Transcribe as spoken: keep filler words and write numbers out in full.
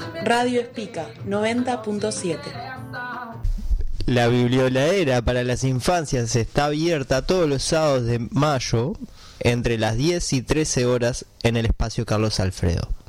Radio Espica noventa punto siete. La biblioladera para las infancias está abierta todos los sábados de mayo entre las diez y trece horas en el espacio Carlos Alfredo.